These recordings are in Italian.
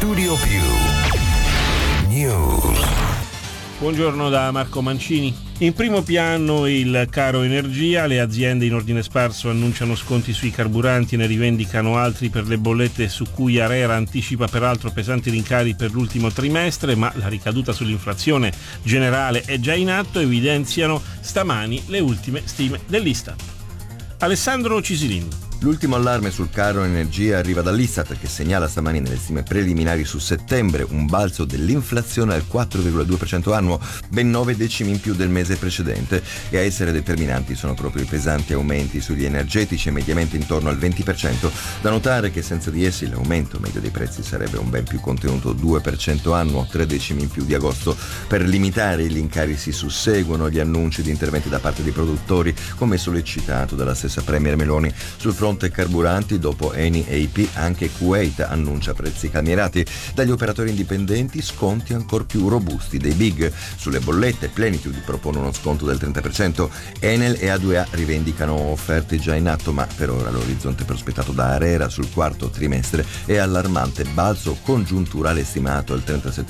Studio Più News. Buongiorno da Marco Mancini. In primo piano il caro energia, le aziende in ordine sparso annunciano sconti sui carburanti e ne rivendicano altri per le bollette, su cui ARERA anticipa peraltro pesanti rincari per l'ultimo trimestre, ma la ricaduta sull'inflazione generale è già in atto, evidenziano stamani le ultime stime dell'Istat. Alessandro Cisilin. L'ultimo allarme sul caro energia arriva dall'Istat, che segnala stamani nelle stime preliminari su settembre un balzo dell'inflazione al 4,2% annuo, ben 9 decimi in più del mese precedente, e a essere determinanti sono proprio i pesanti aumenti sugli energetici, mediamente intorno al 20%. Da notare che senza di essi l'aumento medio dei prezzi sarebbe un ben più contenuto 2% annuo, 3 decimi in più di agosto. Per limitare i rincari si susseguono gli annunci di interventi da parte dei produttori, come sollecitato dalla stessa Premier Meloni. Sul fronte carburanti, dopo Eni e IP, anche Kuwait annuncia prezzi calmierati. Dagli operatori indipendenti sconti ancor più robusti dei big. Sulle bollette Plenitude propone uno sconto del 30%, Enel e A2A rivendicano offerte già in atto, ma per ora l'orizzonte prospettato da ARERA sul quarto trimestre è allarmante, balzo congiunturale stimato al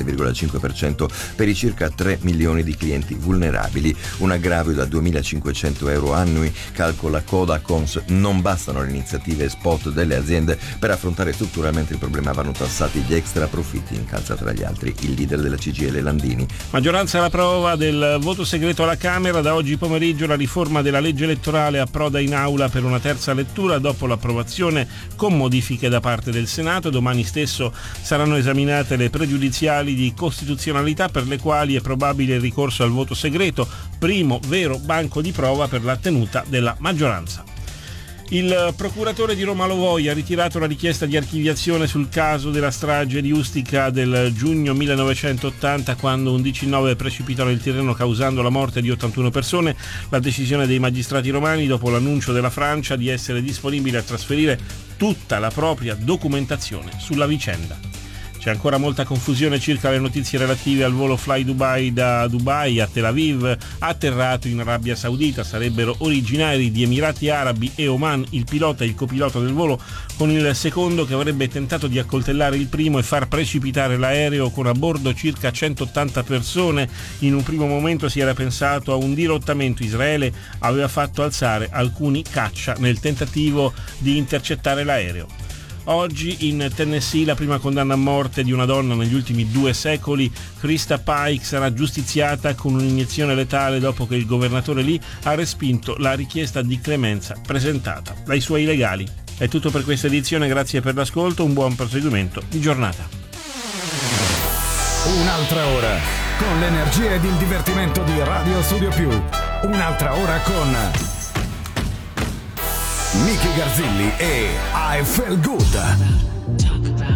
37,5% per i circa 3 milioni di clienti vulnerabili, un aggravio da 2.500 euro annui, calcola Codacons. Non bastano le iniziative spot delle aziende per affrontare strutturalmente il problema, vanno tassati gli extra profitti, incalza tra gli altri il leader della CGIL Landini. Maggioranza alla prova del voto segreto alla Camera. Da oggi pomeriggio la riforma della legge elettorale approda in aula per una terza lettura dopo l'approvazione con modifiche da parte del Senato. Domani stesso saranno esaminate le pregiudiziali di costituzionalità, per le quali è probabile il ricorso al voto segreto, primo vero banco di prova per la tenuta della maggioranza. Il procuratore di Roma Lovoi ha ritirato la richiesta di archiviazione sul caso della strage di Ustica del giugno 1980, quando un DC-9 precipitò nel Tirreno causando la morte di 81 persone. La decisione dei magistrati romani, dopo l'annuncio della Francia di essere disponibile a trasferire tutta la propria documentazione sulla vicenda. C'è ancora molta confusione circa le notizie relative al volo Fly Dubai da Dubai a Tel Aviv, atterrato in Arabia Saudita. Sarebbero originari di Emirati Arabi e Oman il pilota e il copilota del volo, con il secondo che avrebbe tentato di accoltellare il primo e far precipitare l'aereo con a bordo circa 180 persone. In un primo momento si era pensato a un dirottamento. Israele aveva fatto alzare alcuni caccia nel tentativo di intercettare l'aereo. Oggi in Tennessee la prima condanna a morte di una donna negli ultimi 2 secoli. Krista Pike sarà giustiziata con un'iniezione letale dopo che il governatore lì ha respinto la richiesta di clemenza presentata dai suoi legali. È tutto per questa edizione, grazie per l'ascolto, un buon proseguimento di giornata. Un'altra ora con l'energia ed il divertimento di Radio Studio Più. Un'altra ora con Nicky Garzilli e I Feel Good.